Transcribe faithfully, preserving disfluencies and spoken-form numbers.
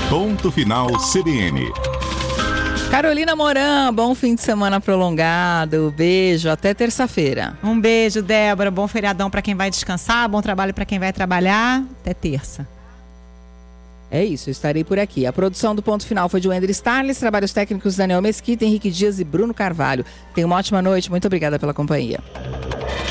Ponto Final C B N. Carolina Moran, bom fim de semana prolongado. Beijo, até terça-feira. Um beijo, Débora. Bom feriadão para quem vai descansar, bom trabalho para quem vai trabalhar. Até terça. É isso, eu estarei por aqui. A produção do Ponto Final foi de Wender Starles, trabalhos técnicos Daniel Mesquita, Henrique Dias e Bruno Carvalho. Tenha uma ótima noite, muito obrigada pela companhia.